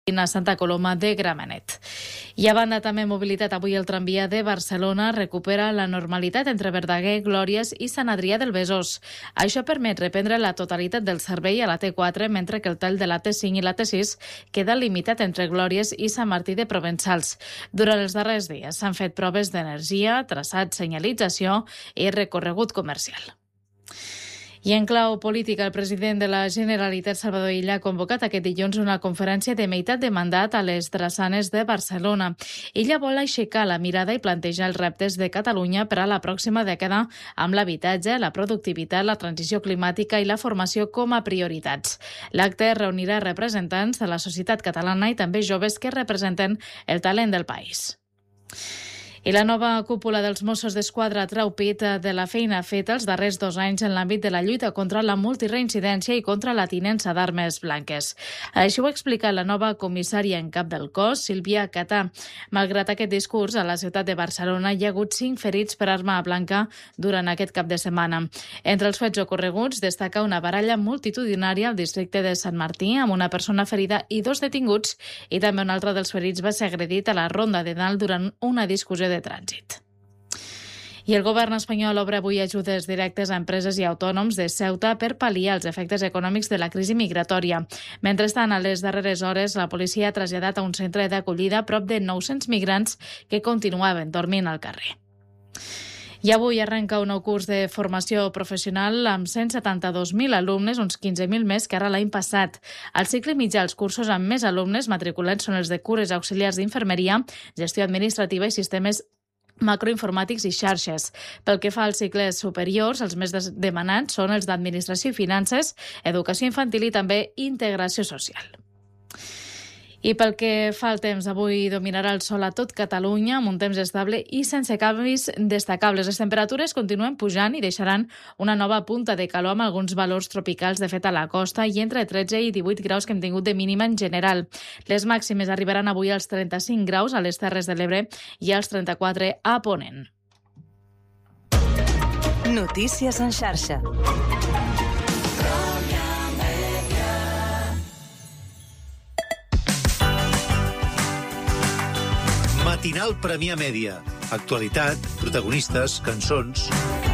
a Santa Coloma de Gramenet. I a banda també mobilitat, avui el tramvia de Barcelona recupera la normalitat entre Verdaguer, Glòries i Sant Adrià del Besòs. Això permet reprendre la totalitat del servei a la T4, mentre que el tall de la T5 i la T6 queda limitat entre Glòries i Sant Martí de Provençals. Durant els darrers dies s'han fet proves d'energia, traçat, senyalització i recorregut comercial. I en clau política, el president de la Generalitat, Salvador Illa, ha convocat aquest dilluns una conferència de meitat de mandat a les drassanes de Barcelona. Illa vol aixecar la mirada i plantejar els reptes de Catalunya per a la pròxima dècada amb l'habitatge, la productivitat, la transició climàtica i la formació com a prioritats. L'acte reunirà representants de la societat catalana i també joves que representen el talent del país. I la nova cúpula dels Mossos d'Esquadra treu pit de la feina feta els darrers 2 anys en l'àmbit de la lluita contra la multireincidència i contra la tinença d'armes blanques. Així ho ha explicat la nova comissària en cap del cos, Sílvia Catà. Malgrat aquest discurs, a la ciutat de Barcelona hi ha hagut 5 ferits per arma blanca durant aquest cap de setmana. Entre els fets ocorreguts destaca una baralla multitudinària al districte de Sant Martí amb una persona ferida i 2 detinguts, i també un altre dels ferits va ser agredit a la Ronda de Dalt durant una discussió de trànsit. I el govern espanyol obre avui ajudes directes a empreses i autònoms de Ceuta per pal·liar els efectes econòmics de la crisi migratòria. Mentrestant, a les darreres hores, la policia ha traslladat a un centre d'acollida prop de 900 migrants que continuaven dormint al carrer. I avui arrenca un nou curs de formació professional amb 172.000 alumnes, uns 15.000 més que ara l'any passat. Al cicle mitjà, els cursos amb més alumnes matriculats són els de cures auxiliars d'infermeria, gestió administrativa i sistemes macroinformàtics i xarxes. Pel que fa als cicles superiors, els més demanats són els d'administració i finances, educació infantil i també integració social. I pel que fa al temps, avui dominarà el sol a tot Catalunya amb un temps estable i sense canvis destacables. Les temperatures continuen pujant i deixaran una nova punta de calor amb alguns valors tropicals de fet a la costa i entre 13 i 18 graus que hem tingut de mínima en general. Les màximes arribaran avui als 35 graus a les Terres de l'Ebre i als 34 a Ponent. Notícies en xarxa. Matinal Premià Mèdia. Actualitat, protagonistes, cançons...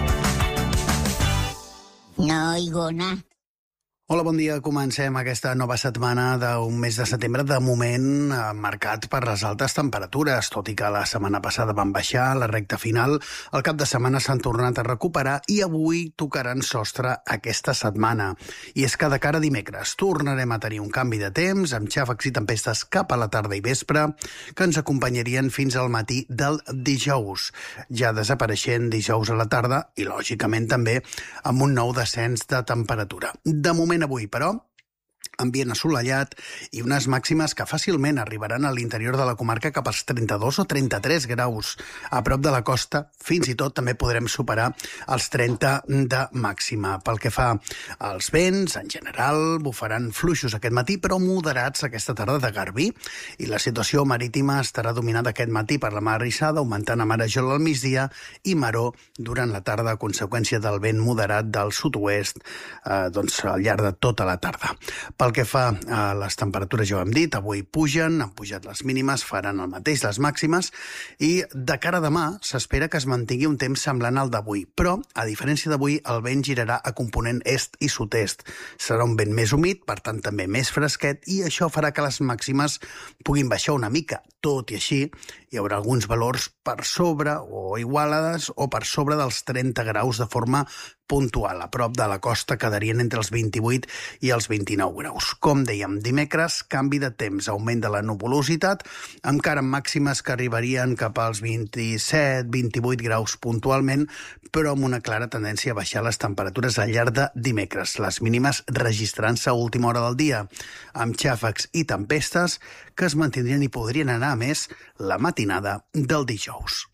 No oigo nada. Hola, bon dia. Comencem aquesta nova setmana d'un mes de setembre, de moment marcat per les altes temperatures. Tot i que la setmana passada van baixar a la recta final, al cap de setmana s'han tornat a recuperar i avui tocaran sostre aquesta setmana. I és que de cara a dimecres tornarem a tenir un canvi de temps, amb xàfecs i tempestes cap a la tarda i vespre, que ens acompanyarien fins al matí del dijous, ja desapareixent dijous a la tarda i, lògicament, també amb un nou descens de temperatura. De moment, avui, però, ambient assolellat i unes màximes que fàcilment arribaran a l'interior de la comarca cap als 32 o 33 graus. A prop de la costa, fins i tot també podrem superar els 30 de màxima. Pel que fa als vents, en general, bufaran fluixos aquest matí, però moderats aquesta tarda de garbí, i la situació marítima estarà dominada aquest matí per la mar rissada, augmentant a marejol al migdia i maró durant la tarda a conseqüència del vent moderat del sud-oest al llarg de tota la tarda. Pel que fa a les temperatures, ja ho hem dit, avui pugen, han pujat les mínimes, faran el mateix les màximes, i de cara a demà s'espera que es mantingui un temps semblant al d'avui. Però, a diferència d'avui, el vent girarà a component est i sud-est. Serà un vent més humit, per tant també més fresquet, i això farà que les màximes puguin baixar una mica. Tot i així, hi haurà alguns valors per sobre o igualades o per sobre dels 30 graus de forma puntual. A prop de la costa quedarien entre els 28 i els 29 graus. Com dèiem, dimecres, canvi de temps, augment de la nuvolositat, encara amb màximes que arribarien cap als 27-28 graus puntualment, però amb una clara tendència a baixar les temperatures al llarg de dimecres. Les mínimes registrant-se a última hora del dia, amb xàfecs i tempestes que es mantindrien i podrien anar a més la matinada del dijous.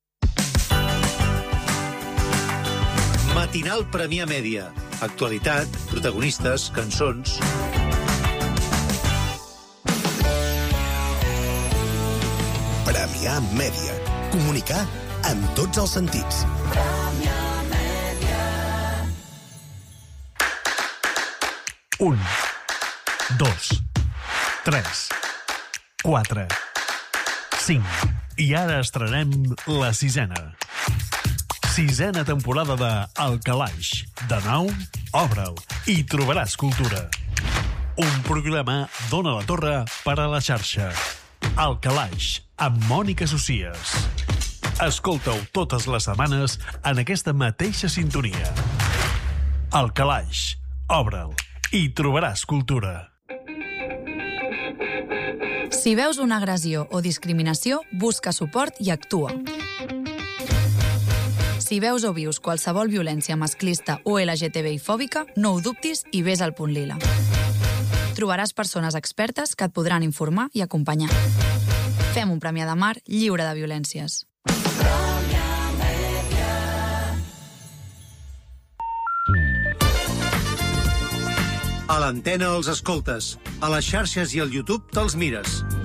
Matinal Premià Mèdia. Actualitat, protagonistes, cançons... Premià Mèdia. Comunicar amb tots els sentits. Premià Mèdia. 1, 2, 3, 4, 5. I ara estrenem la 6a. 6a temporada de El Calaix. De nou, obre'l i trobaràs cultura. Un programa d'Ona la Torre per a la xarxa. El Calaix, amb Mònica Socies. Escolta-ho totes les setmanes en aquesta mateixa sintonia. El Calaix, obre'l i trobaràs cultura. Si veus una agressió o discriminació, busca suport i actua. Si veus o vius qualsevol violència masclista o LGTBI-fòbica, no ho dubtis i ves al Punt Lila. Trobaràs persones expertes que et podran informar i acompanyar. Fem un Premià de Mar lliure de violències. A l'antena els escoltes, a les xarxes i al YouTube te'ls mires.